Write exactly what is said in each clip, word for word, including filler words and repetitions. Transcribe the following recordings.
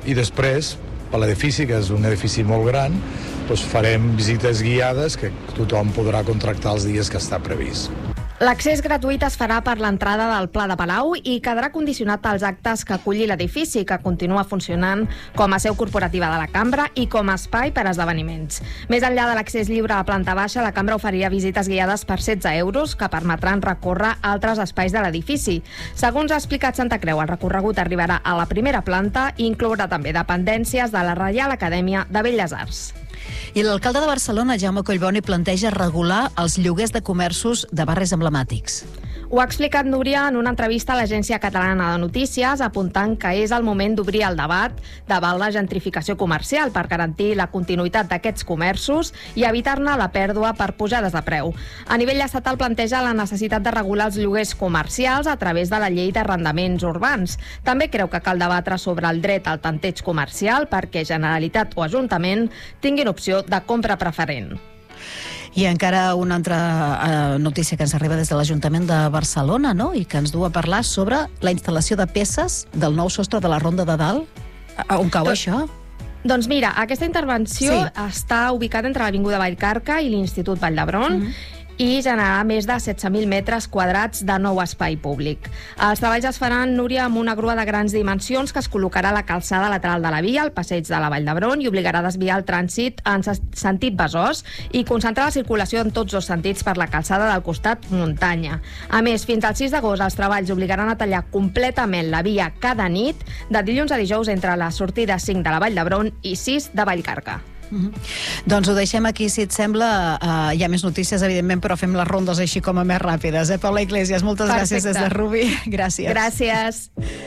i després, per l'edifici, que és un edifici molt gran, doncs farem visites guiades que tothom podrà contractar els dies que està previst. L'accés gratuït es farà per l'entrada del Pla de Palau i quedarà condicionat als actes que aculli l'edifici, que continua funcionant com a seu corporativa de la Cambra i com a espai per a esdeveniments. Més enllà de l'accés lliure a planta baixa, la Cambra oferirà visites guiades per setze euros que permetran recórrer altres espais de l'edifici. Segons ha explicat Santa Creu, el recorregut arribarà a la primera planta i inclourà també dependències de la Reial Acadèmia de Belles Arts. I l'alcalde de Barcelona, Jaume Collboni, planteja regular els lloguers de comerços de barris emblemàtics. Ho ha explicat Núria en una entrevista a l'Agència Catalana de Notícies, apuntant que és el moment d'obrir el debat davant la gentrificació comercial per garantir la continuïtat d'aquests comerços i evitar-ne la pèrdua per pujades de preu. A nivell estatal planteja la necessitat de regular els lloguers comercials a través de la llei d'arrendaments urbans. També creu que cal debatre sobre el dret al tanteig comercial perquè Generalitat o Ajuntament tinguin opció de compra preferent. I encara una altra eh, notícia que ens arriba des de l'Ajuntament de Barcelona, no? I que ens du a parlar sobre la instal·lació de peces del nou sostre de la Ronda de Dalt. A on cau això? Doncs mira, aquesta intervenció Sí. està ubicada entre l'Avinguda Vallcarca i l'Institut Vall d'Hebron, mm-hmm. i generarà més de setze mil metres quadrats de nou espai públic. Els treballs es faran, Núria, amb una grua de grans dimensions que es col·locarà a la calçada lateral de la via, al passeig de la Vall d'Hebron, i obligarà a desviar el trànsit en sentit Besòs i concentrar la circulació en tots dos sentits per la calçada del costat muntanya. A més, fins al sis d'agost els treballs obligaran a tallar completament la via cada nit, de dilluns a dijous entre la sortida cinc de la Vall d'Hebron i sis de Vallcarca. Mm-hmm. Doncs ho deixem aquí, si et sembla. Uh, hi ha més notícies, evidentment, però fem les rondes així com a més ràpides. Eh, Paula Iglesias, moltes Perfecte. gràcies des de Rubí. Gràcies. Gràcies.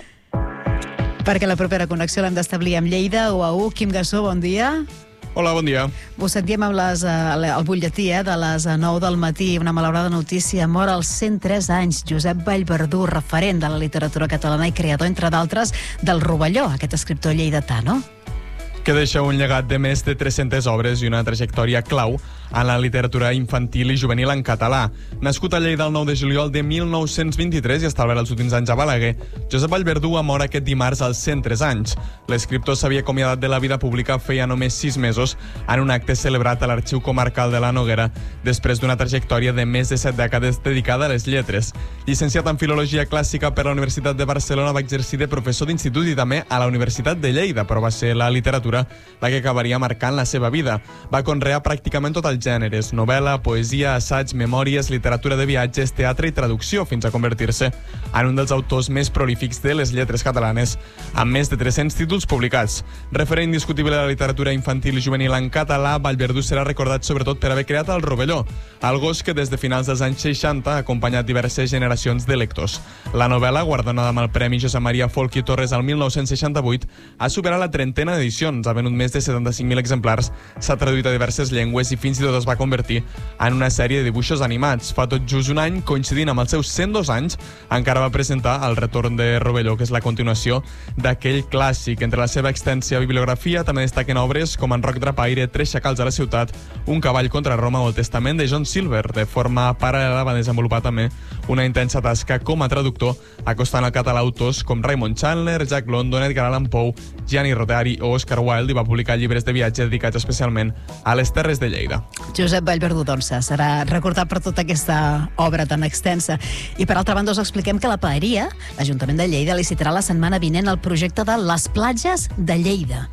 Perquè la propera connexió l'hem d'establir amb Lleida. U A U, Quim Gassó, bon dia. Hola, bon dia. Ho sentíem amb les, uh, el butlletí eh, de les nou del matí, una malaurada notícia. Mor als cent tres anys Josep Vallverdú, referent de la literatura catalana i creador, entre d'altres, del Rovelló, aquest escriptor lleidatà, no? Que deixa un llegat de més de tres-centes obres i una trajectòria clau en la literatura infantil i juvenil en català. Nascut a Lleida el nou de juliol de mil nou-cents vint-i-tres i establert els últims anys a Balaguer, Josep Vallverdú ha mort aquest dimarts als cent tres anys. L'escriptor s'havia acomiadat de la vida pública feia només sis mesos en un acte celebrat a l'Arxiu Comarcal de la Noguera, després d'una trajectòria de més de set dècades dedicada a les lletres. Llicenciat en Filologia Clàssica per la Universitat de Barcelona, va exercir de professor d'institut i també a la Universitat de Lleida, però va ser la literatura la que acabaria marcant la seva vida. Va conrear pràcticament tot els gèneres: novel·la, poesia, assaig, memòries, literatura de viatges, teatre i traducció, fins a convertir-se en un dels autors més prolífics de les lletres catalanes, amb més de tres-cents títols publicats. Referent indiscutible de la literatura infantil i juvenil en català, Vallverdú serà recordat sobretot per haver creat el Rovelló, el gos que des de finals dels anys seixanta ha acompanyat diverses generacions de lectors. La novel·la, guardonada amb el Premi Josep Maria Folch i Torres al mil nou-cents seixanta-vuit, ha superat la trentena d'edicions, ha venut més de setanta-cinc mil exemplars, s'ha traduït a diverses llengües i fins i tot es va convertir en una sèrie de dibuixos animats. Fa tot just un any, coincidint amb els seus cent dos anys, encara va presentar El retorn de Rovelló, que és la continuació d'aquell clàssic. Entre la seva extensa bibliografia també destaquen obres com En Roc Drapaire, Tres xacals a la ciutat, Un cavall contra Roma o El testament de John Silver. De forma paral·lela va desenvolupar també una intensa tasca com a traductor, acostant al català autors com Raymond Chandler, Jack London, Edgar Allan Poe, Gianni Rodari o Oscar Wilde, i va publicar llibres de viatge dedicats especialment a les terres de Lleida. Josep Vallverdú, doncs, serà recordat per tota aquesta obra tan extensa. I per altra banda us expliquem que la Paeria, l'Ajuntament de Lleida, licitarà la setmana vinent el projecte de les platges de Lleida,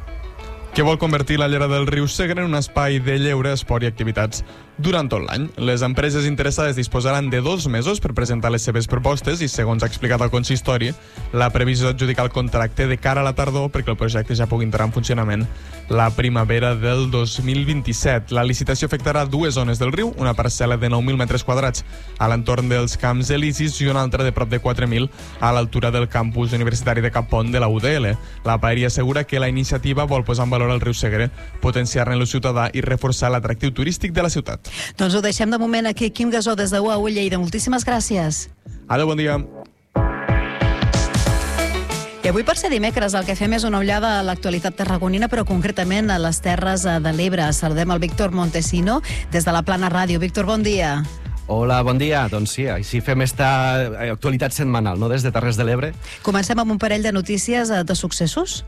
que vol convertir la llera del riu Segre en un espai de lleure, esport i activitats durant tot l'any. Les empreses interessades disposaran de dos mesos per presentar les seves propostes i, segons ha explicat el consistori, la previsió d'adjudicar el contracte de cara a la tardor perquè el projecte ja pugui entrar en funcionament la primavera del dos mil vint-i-set. La licitació afectarà dues zones del riu, una parcel·la de nou mil metres quadrats a l'entorn dels Camps Elisis i una altra de prop de quatre mil a l'altura del campus universitari de Cap Pont de la U D L. La Paeria assegura que la iniciativa vol posar en valor el riu Segre, potenciar-ne l'ús ciutadà i reforçar l'atractiu turístic de la ciutat. Doncs ho deixem de moment aquí. Quim Gassó, des de U A U Lleida. Moltíssimes gràcies. Adéu, bon dia. I avui, per ser dimecres, el que fem és una ullada a l'actualitat tarragonina, però concretament a les Terres de l'Ebre. Saludem el Víctor Montesino des de la Plana Ràdio. Víctor, bon dia. Hola, bon dia. Doncs sí, així fem esta actualitat setmanal, no?, des de Terres de l'Ebre. Comencem amb un parell de notícies de successos.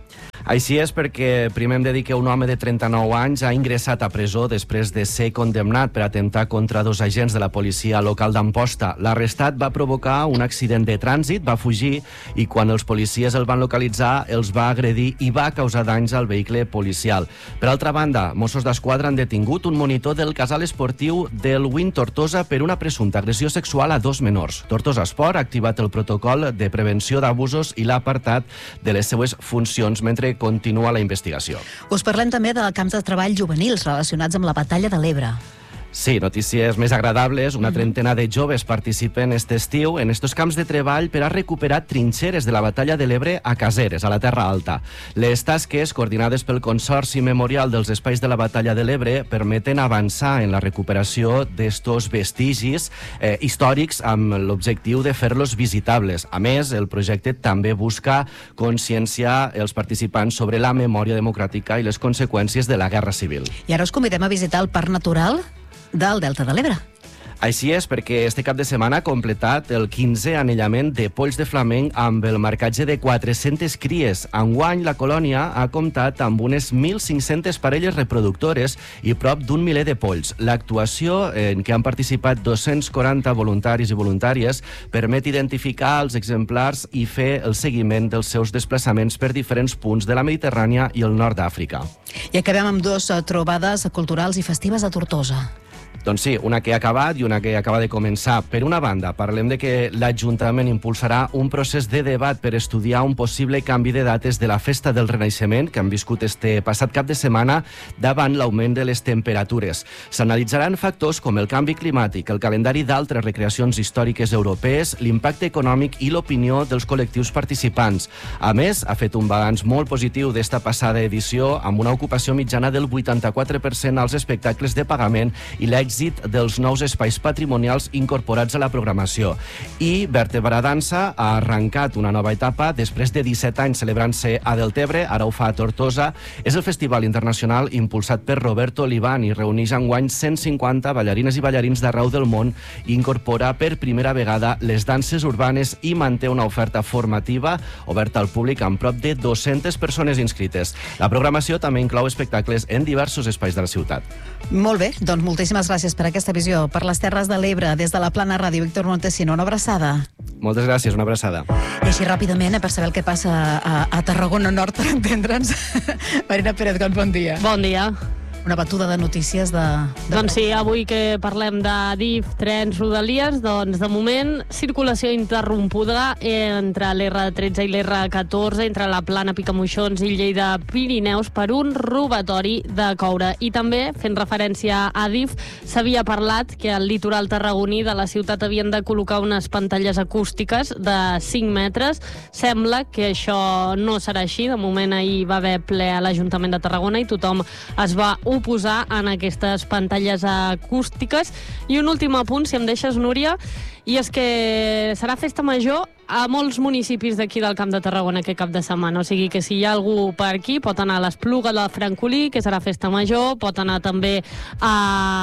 Així és perquè primer hem de dir que un home de trenta-nou anys ha ingressat a presó després de ser condemnat per atemptar contra dos agents de la policia local d'Amposta. L'arrestat va provocar un accident de trànsit, va fugir i quan els policies el van localitzar els va agredir i va causar danys al vehicle policial. Per altra banda, Mossos d'Esquadra han detingut un monitor del casal esportiu del Win Tortosa per una presumpta agressió sexual a dos menors. Tortosa Esport ha activat el protocol de prevenció d'abusos i l'ha apartat de les seues funcions mentre continua la investigació. Us parlem també de camps de treball juvenils relacionats amb la Batalla de l'Ebre. Sí, notícies més agradables. Una trentena de joves participen este estiu en estos camps de treball per a recuperar trinxeres de la Batalla de l'Ebre a Caseres, a la Terra Alta. Les tasques, coordinades pel Consorci Memorial dels Espais de la Batalla de l'Ebre, permeten avançar en la recuperació d'estos vestigis eh, històrics amb l'objectiu de fer-los visitables. A més, el projecte també busca conscienciar els participants sobre la memòria democràtica i les conseqüències de la Guerra Civil. I ara us convidem a visitar el Parc Natural del Delta de l'Ebre. Així és, perquè este cap de setmana ha completat el quinzè anellament de polls de flamenc amb el marcatge de quatre-centes cries. Enguany, la colònia ha comptat amb unes mil cinc-centes parelles reproductores i prop d'un miler de polls. L'actuació, en què han participat dos-cents quaranta voluntaris i voluntàries, permet identificar els exemplars i fer el seguiment dels seus desplaçaments per diferents punts de la Mediterrània i el nord d'Àfrica. I acabem amb dues trobades culturals i festives a Tortosa. Doncs sí, una que ha acabat i una que acaba de començar. Per una banda, parlem de que l'Ajuntament impulsarà un procés de debat per estudiar un possible canvi de dates de la Festa del Renaixement que han viscut este passat cap de setmana davant l'augment de les temperatures. S'analitzaran factors com el canvi climàtic, el calendari d'altres recreacions històriques europees, l'impacte econòmic i l'opinió dels col·lectius participants. A més, ha fet un balanç molt positiu d'esta passada edició amb una ocupació mitjana del vuitanta-quatre per cent als espectacles de pagament i l'èxit dels nous espais patrimonials incorporats a la programació. I Vertebra Dansa ha arrencat una nova etapa després de disset anys celebrant-se a Deltebre, ara ho fa a Tortosa. És el festival internacional impulsat per Roberto Olivan i reuneix enguany cent cinquanta ballarines i ballarins d'arreu del món i incorpora per primera vegada les danses urbanes i manté una oferta formativa oberta al públic amb prop de dues-centes persones inscrites. La programació també inclou espectacles en diversos espais de la ciutat. Molt bé, doncs moltíssimes gràcies per aquesta visió per les Terres de l'Ebre. Des de la Plana Ràdio, Víctor Montesino, una abraçada. Moltes gràcies, una abraçada. I així ràpidament, per saber el que passa a, a Tarragona Nord, per entendre'ns. Marina Pérez, bon dia. Bon dia. Una batuda de notícies de... de... Doncs sí, avui que parlem de D I F, trens, rodalies, doncs de moment circulació interrompuda entre l'R tretze i l'R catorze, entre la Plana, Picamoixons i Lleida Pirineus per un robatori de coure. I també, fent referència a D I F, s'havia parlat que al litoral tarragoní de la ciutat havien de col·locar unes pantalles acústiques de cinc metres. Sembla que això no serà així. De moment ahir va haver ple a l'Ajuntament de Tarragona i tothom es va oposar en aquestes pantalles acústiques. I un últim apunt, si em deixes, Núria, i és que serà festa major a molts municipis d'aquí del Camp de Tarragona aquest cap de setmana. O sigui que si hi ha algú per aquí pot anar a l'Espluga de Francolí, que serà festa major, pot anar també a,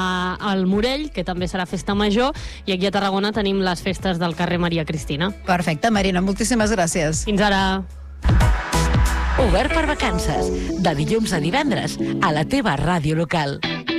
al Morell, que també serà festa major, i aquí a Tarragona tenim les festes del carrer Maria Cristina. Perfecte, Marina, moltíssimes gràcies. Fins ara. Obert per vacances, de dilluns a divendres, a la teva ràdio local.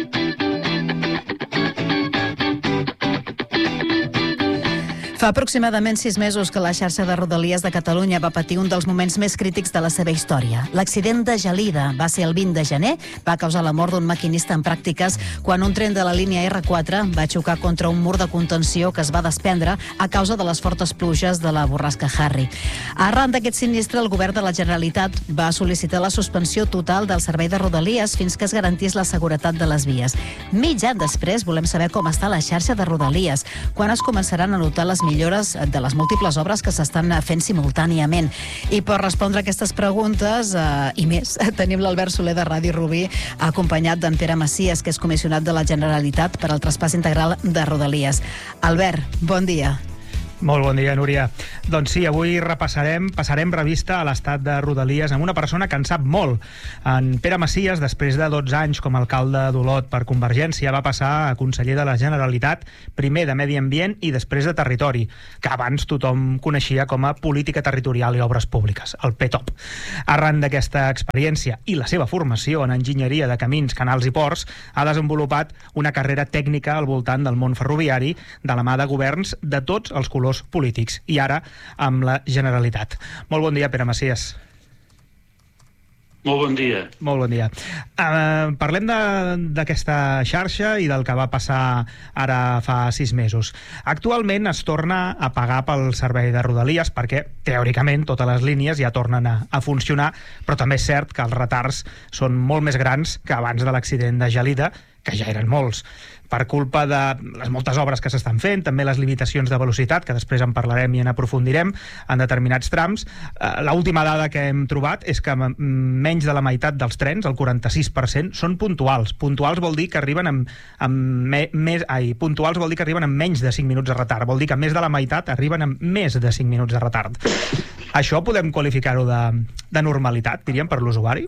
Fa aproximadament sis mesos que la xarxa de Rodalies de Catalunya va patir un dels moments més crítics de la seva història. L'accident de Gelida va ser el vint de gener, va causar la mort d'un maquinista en pràctiques quan un tren de la línia R quatre va xocar contra un mur de contenció que es va desprendre a causa de les fortes pluges de la borrasca Harry. Arran d'aquest sinistre, el govern de la Generalitat va sol·licitar la suspensió total del servei de Rodalies fins que es garantís la seguretat de les vies. Mig any després volem saber com està la xarxa de Rodalies, quan es començaran a notar les millores de les múltiples obres que s'estan fent simultàniament. I per respondre a aquestes preguntes eh, i més, tenim l'Albert Soler de Ràdio Rubí, acompanyat d'en Pere Macias, que és comissionat de la Generalitat per al traspàs integral de Rodalies. Albert, bon dia. Molt bon dia, Núria. Doncs sí, avui repassarem, passarem revista a l'estat de Rodalies amb una persona que en sap molt. En Pere Macias, després de dotze anys com a alcalde d'Olot per Convergència, va passar a conseller de la Generalitat, primer de Medi Ambient i després de Territori, que abans tothom coneixia com a Política Territorial i Obres Públiques, el P T O P. Arran d'aquesta experiència i la seva formació en enginyeria de camins, canals i ports, ha desenvolupat una carrera tècnica al voltant del món ferroviari de la mà de governs de tots els colors polítics, i ara amb la Generalitat. Molt bon dia, Pere Macias. Molt bon dia. Molt bon dia. Uh, parlem d'aquesta xarxa i del que va passar ara fa sis mesos. Actualment es torna a pagar pel servei de Rodalies perquè, teòricament, totes les línies ja tornen a, a funcionar, però també és cert que els retards són molt més grans que abans de l'accident de Gelida, que ja eren molts, per culpa de les moltes obres que s'estan fent, també les limitacions de velocitat, que després en parlarem i en aprofundirem, en determinats trams. L'última dada que hem trobat és que menys de la meitat dels trens, el quaranta-sis per cent, són puntuals. Puntuals vol dir que arriben amb, amb me, més, ai, puntuals vol dir que arriben amb menys de cinc minuts de retard. Vol dir que més de la meitat arriben amb més de cinc minuts de retard. Això podem qualificar-ho de, de normalitat, diríem, per l'usuari?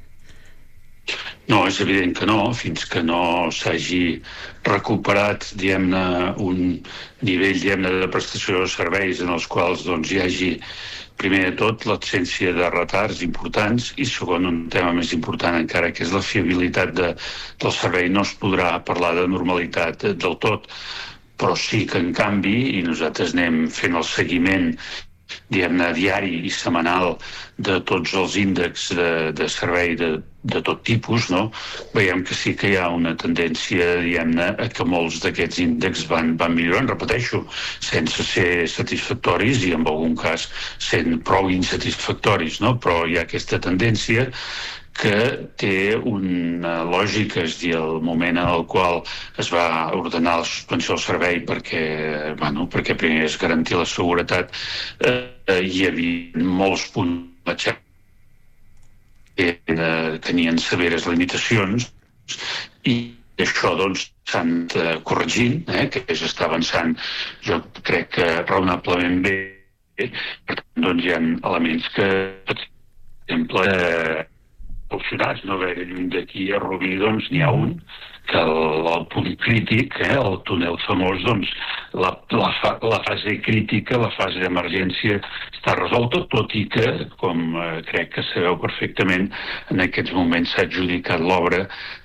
No, és evident que no, fins que no s'hagi recuperat, diguem-ne, un nivell, diguem-ne, de prestació de serveis en els quals doncs, hi hagi, primer de tot, l'absència de retards importants i, segon, un tema més important encara, que és la fiabilitat de, del servei. No es podrà parlar de normalitat del tot, però sí que, en canvi, i nosaltres anem fent el seguiment diguem-ne, diari i setmanal de tots els índexs de, de servei de, de tot tipus, no? Veiem que sí que hi ha una tendència, diguem-ne, a que molts d'aquests índexs van, van millorant, repeteixo, sense ser satisfactoris i en algun cas sent prou insatisfactoris, no? Però hi ha aquesta tendència que té una lògica, és a dir, el moment en el qual es va ordenar la suspensió del servei perquè, bueno, perquè primer es garantir la seguretat, eh, hi havia molts punts que eh, tenien severes limitacions i això doncs s'han de corregint, eh, que s'està avançant, jo crec que raonablement bé. Per tant, doncs hi ha elements que, per exemple, eh, funcionats, no gaire lluny d'aquí a Rubí, doncs n'hi ha un, que el, el punt crític, eh, el túnel famós, doncs la, la, fa, la fase crítica, la fase d'emergència està resolta, tot i que, com eh, crec que sabeu perfectament, en aquests moments s'ha adjudicat l'obra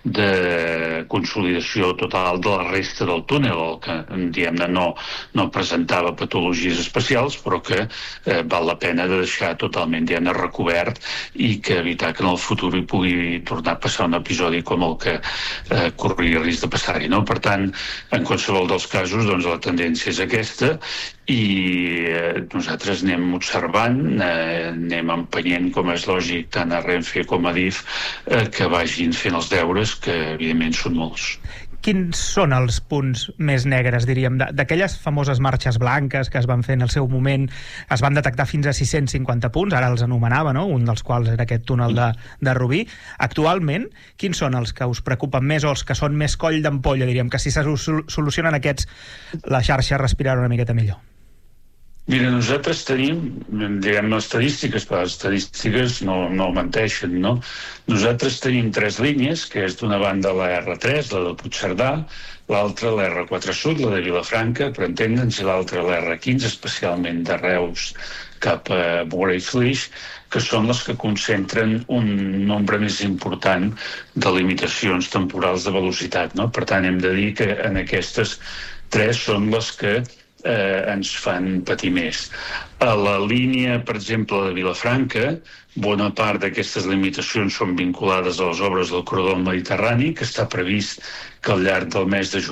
de consolidació total de la resta del túnel, el que, diguem-ne, no, no presentava patologies especials, però que eh, val la pena de deixar totalment, diguem-ne, recobert i que evitar que en el futur hi pugui tornar a passar un episodi com el que eh, corria risc de passar-hi, no? Per tant, en qualsevol dels casos, doncs la tendència és aquesta i eh, nosaltres anem observant, eh, anem empenyent, com és lògic, tant a Renfe com a D I F, eh, que vagin fent els deures, que evidentment són molts. Quins són els punts més negres, diríem, d'aquelles famoses marxes blanques que es van fer en el seu moment? Es van detectar fins a sis-cents cinquanta punts, ara els anomenava, no? Un dels quals era aquest túnel de, de Rubí. Actualment, quins són els que us preocupen més o els que són més coll d'ampolla, diríem, que si se solucionen aquests, la xarxa respirarà una miqueta millor? Mira, nosaltres tenim, diguem, estadístiques, però les estadístiques no, no menteixen, no? Nosaltres tenim tres línies, que és d'una banda la erre tres, la de Puigcerdà, l'altra la erre quatre Sud, la de Vilafranca, per entendre'ns, i l'altra la erre quinze, especialment de Reus cap a Bora i Flix, que són les que concentren un nombre més important de limitacions temporals de velocitat, no? Per tant, hem de dir que en aquestes tres són les que Eh, ens fan patir més. A la línia, per exemple, de Vilafranca, bona part d'aquestes limitacions són vinculades a les obres del corredor mediterrani, que està previst que al llarg del mes de juny